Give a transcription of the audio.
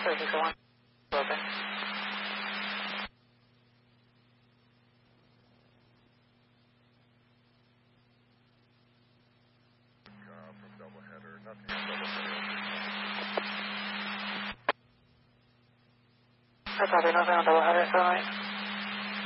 Surgical one. Open. From Doubleheader, nothing on Doubleheader. I copy nothing on double header, so right.